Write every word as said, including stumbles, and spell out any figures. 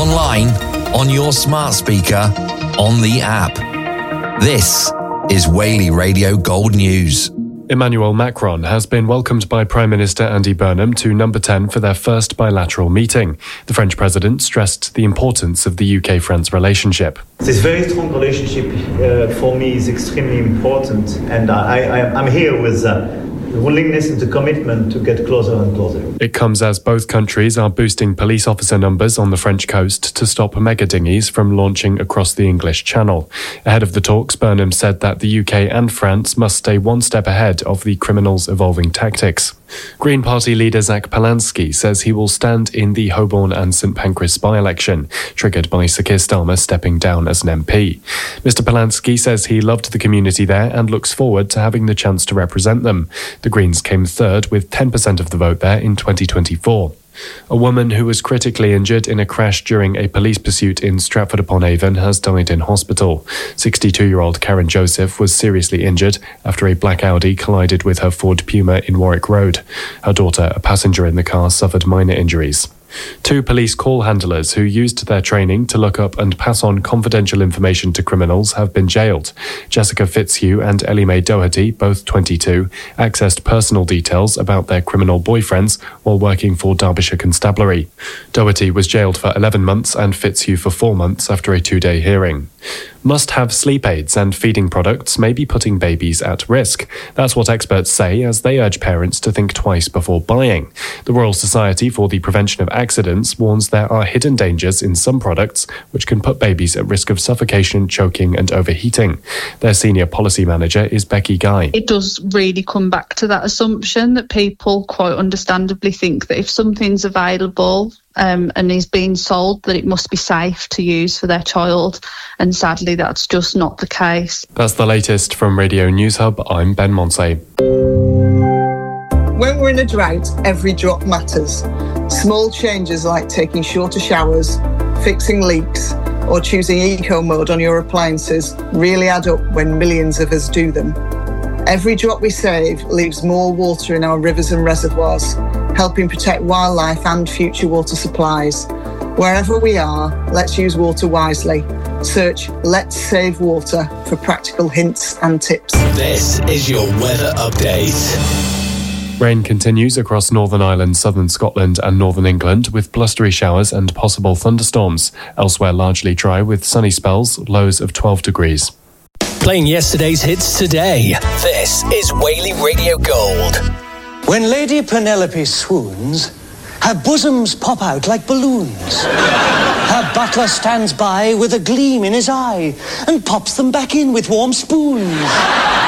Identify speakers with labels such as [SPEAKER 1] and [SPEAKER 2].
[SPEAKER 1] online, on your smart speaker, on the app. This is Whaley Radio Gold News.
[SPEAKER 2] Emmanuel Macron has been welcomed by Prime Minister Andy Burnham to Number ten for their first bilateral meeting. The French president stressed the importance of the U K-France relationship.
[SPEAKER 3] This very strong relationship uh, for me is extremely important, and I, I, I'm here with uh, the willingness and the commitment to get closer and closer.
[SPEAKER 2] It comes as both countries are boosting police officer numbers on the French coast to stop mega dinghies from launching across the English Channel. Ahead of the talks, Burnham said that the U K and France must stay one step ahead of the criminals' evolving tactics. Green Party leader Zach Polansky says he will stand in the Holborn and St Pancras by-election, triggered by Sir Keir Starmer stepping down as an M P. Mister Polansky says he loved the community there and looks forward to having the chance to represent them. The Greens came third with ten percent of the vote there in twenty twenty-four. A woman who was critically injured in a crash during a police pursuit in Stratford-upon-Avon has died in hospital. sixty-two-year-old Karen Joseph was seriously injured after a black Audi collided with her Ford Puma in Warwick Road. Her daughter, a passenger in the car, suffered minor injuries. Two police call handlers who used their training to look up and pass on confidential information to criminals have been jailed. Jessica Fitzhugh and Ellie Mae Doherty, both twenty-two, accessed personal details about their criminal boyfriends while working for Derbyshire Constabulary. Doherty was jailed for eleven months and Fitzhugh for four months after a two-day hearing. Must-have sleep aids and feeding products may be putting babies at risk. That's what experts say as they urge parents to think twice before buying. The Royal Society for the Prevention of Accidents warns there are hidden dangers in some products which can put babies at risk of suffocation, choking and overheating. Their senior policy manager is Becky Guy.
[SPEAKER 4] It does really come back to that assumption that people quite understandably think that if something's available um, and is being sold, that it must be safe to use for their child. And sadly, that's just not the case.
[SPEAKER 2] That's the latest from Radio News Hub. I'm Ben Monsey.
[SPEAKER 5] When we're in a drought, every drop matters. Small changes like taking shorter showers, fixing leaks, or choosing eco mode on your appliances really add up when millions of us do them. Every drop we save leaves more water in our rivers and reservoirs, helping protect wildlife and future water supplies. Wherever we are, let's use water wisely. Search Let's Save Water for practical hints and tips.
[SPEAKER 1] This is your weather update.
[SPEAKER 2] Rain continues across Northern Ireland, southern Scotland and northern England with blustery showers and possible thunderstorms. Elsewhere largely dry with sunny spells, lows of twelve degrees.
[SPEAKER 1] Playing yesterday's hits today. This is Whaley Radio Gold.
[SPEAKER 6] When Lady Penelope swoons, her bosoms pop out like balloons. Her butler stands by with a gleam in his eye and pops them back in with warm spoons.